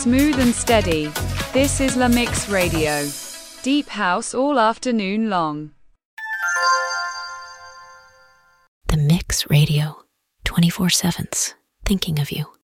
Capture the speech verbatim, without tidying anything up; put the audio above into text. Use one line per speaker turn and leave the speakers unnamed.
smooth and steady. This is La Mix Radio. Deep house all afternoon long.
The Mix Radio, twenty-four seven's thinking of you.